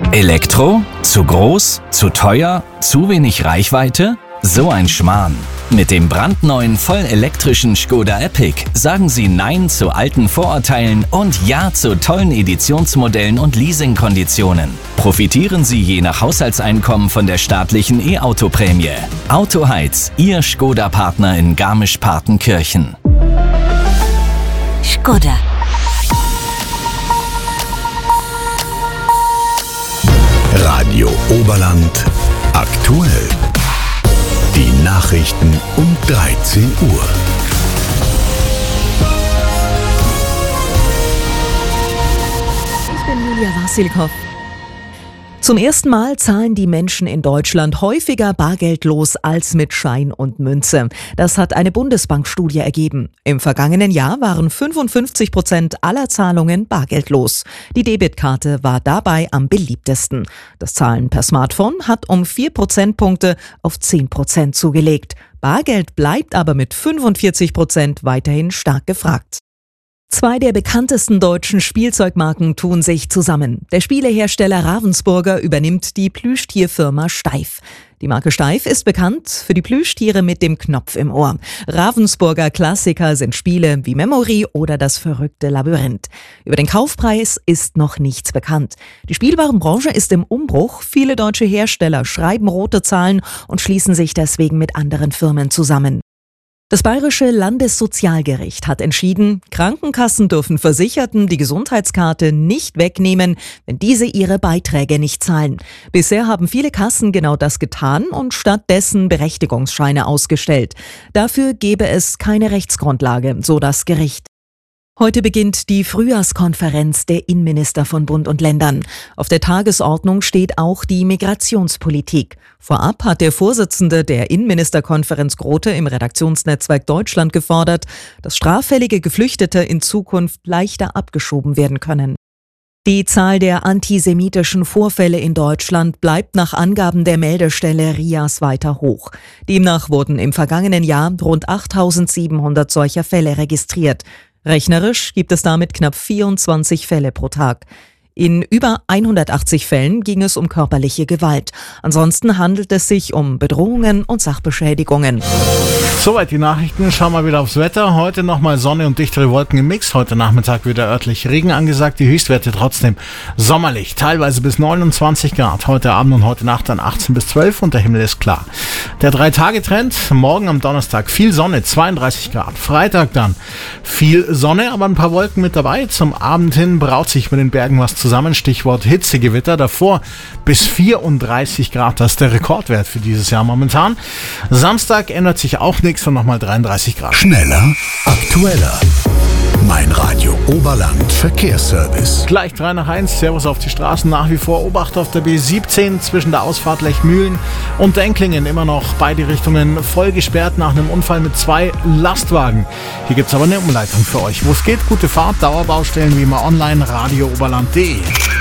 Elektro? Zu groß? Zu teuer? Zu wenig Reichweite? So ein Schmarrn. Mit dem brandneuen vollelektrischen Škoda Epiq sagen Sie Nein zu alten Vorurteilen und Ja zu tollen Editionsmodellen und Leasingkonditionen. Profitieren Sie je nach Haushaltseinkommen von der staatlichen E-Auto-Prämie. Autoheiz, Ihr Škoda-Partner in Garmisch-Partenkirchen. Škoda. Radio Oberland aktuell. Die Nachrichten um 13 Uhr. Ich bin Julia Wasilkow. Zum ersten Mal zahlen die Menschen in Deutschland häufiger bargeldlos als mit Schein und Münze. Das hat eine Bundesbankstudie ergeben. Im vergangenen Jahr waren 55% aller Zahlungen bargeldlos. Die Debitkarte war dabei am beliebtesten. Das Zahlen per Smartphone hat um 4 Prozentpunkte auf 10% zugelegt. Bargeld bleibt aber mit 45% weiterhin stark gefragt. Zwei der bekanntesten deutschen Spielzeugmarken tun sich zusammen. Der Spielehersteller Ravensburger übernimmt die Plüschtierfirma Steiff. Die Marke Steiff ist bekannt für die Plüschtiere mit dem Knopf im Ohr. Ravensburger Klassiker sind Spiele wie Memory oder das verrückte Labyrinth. Über den Kaufpreis ist noch nichts bekannt. Die Spielwarenbranche ist im Umbruch. Viele deutsche Hersteller schreiben rote Zahlen und schließen sich deswegen mit anderen Firmen zusammen. Das Bayerische Landessozialgericht hat entschieden, Krankenkassen dürfen Versicherten die Gesundheitskarte nicht wegnehmen, wenn diese ihre Beiträge nicht zahlen. Bisher haben viele Kassen genau das getan und stattdessen Berechtigungsscheine ausgestellt. Dafür gebe es keine Rechtsgrundlage, so das Gericht. Heute beginnt die Frühjahrskonferenz der Innenminister von Bund und Ländern. Auf der Tagesordnung steht auch die Migrationspolitik. Vorab hat der Vorsitzende der Innenministerkonferenz Grote im Redaktionsnetzwerk Deutschland gefordert, dass straffällige Geflüchtete in Zukunft leichter abgeschoben werden können. Die Zahl der antisemitischen Vorfälle in Deutschland bleibt nach Angaben der Meldestelle RIAS weiter hoch. Demnach wurden im vergangenen Jahr rund 8.700 solcher Fälle registriert. Rechnerisch gibt es damit knapp 24 Fälle pro Tag. In über 180 Fällen ging es um körperliche Gewalt. Ansonsten handelt es sich um Bedrohungen und Sachbeschädigungen. Soweit die Nachrichten. Schauen wir wieder aufs Wetter. Heute nochmal Sonne und dichtere Wolken im Mix. Heute Nachmittag wieder örtlich Regen angesagt. Die Höchstwerte trotzdem sommerlich. Teilweise bis 29 Grad. Heute Abend und heute Nacht dann 18 bis 12 und der Himmel ist klar. Der 3-Tage-Trend. Morgen am Donnerstag viel Sonne, 32 Grad. Freitag dann viel Sonne, aber ein paar Wolken mit dabei. Zum Abend hin braut sich mit den Bergen was zusammen. Stichwort Hitzegewitter. Davor bis 34 Grad. Das ist der Rekordwert für dieses Jahr momentan. Samstag ändert sich auch nichts und nochmal 33 Grad. Schneller, aktueller. Mein Radio Oberland Verkehrsservice. Gleich 3 nach 1. Servus auf die Straßen. Nach wie vor Obacht auf der B17 zwischen der Ausfahrt Lechmühlen und Enklingen. Immer noch beide Richtungen voll gesperrt nach einem Unfall mit 2 Lastwagen. Hier gibt es aber eine Umleitung für euch. Wo es geht, gute Fahrt, Dauerbaustellen wie immer online, radiooberland.de.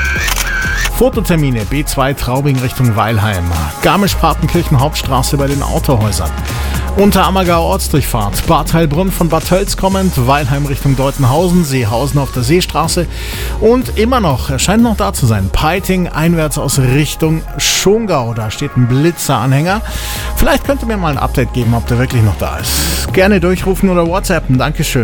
Fototermine B2 Traubing Richtung Weilheim. Garmisch-Partenkirchen Hauptstraße bei den Autohäusern. Unterammergau Ortsdurchfahrt. Bad Heilbrunn von Bad Tölz kommend. Weilheim Richtung Deutenhausen. Seehausen auf der Seestraße. Und immer noch, er scheint noch da zu sein, Peiting einwärts aus Richtung Schongau. Da steht ein Blitzeranhänger. Vielleicht könnt ihr mir mal ein Update geben, ob der wirklich noch da ist. Gerne durchrufen oder WhatsAppen. Dankeschön.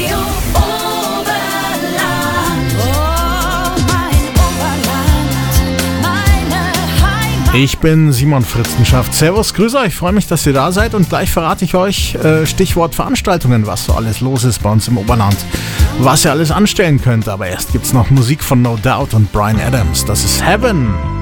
Ich bin Simon Fritzenschaft. Servus, grüße euch, freue mich, dass ihr da seid und gleich verrate ich euch Stichwort Veranstaltungen, was so alles los ist bei uns im Oberland, was ihr alles anstellen könnt. Aber erst gibt's noch Musik von No Doubt und Bryan Adams. Das ist Heaven.